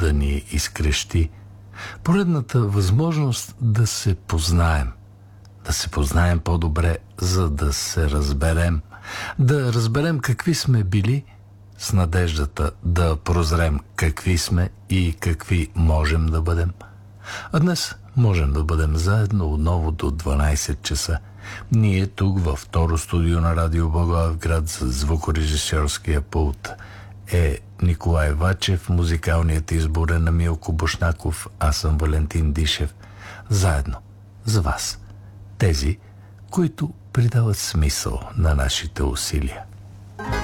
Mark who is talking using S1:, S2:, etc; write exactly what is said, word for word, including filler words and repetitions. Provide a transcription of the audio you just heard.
S1: да ни изкрещи. Поредната възможност да се познаем. Да се познаем по-добре, за да се разберем. Да разберем какви сме били, с надеждата да прозрем какви сме и какви можем да бъдем. А днес можем да бъдем заедно отново до дванайсет часа. Ние тук във второ студио на Радио Благоевград за звукорежисьорския пулт е Николай Вачев, музикалният избор е на Милко Бушнаков, аз съм Валентин Дишев. Заедно за вас, тези, които придават смисъл на нашите усилия.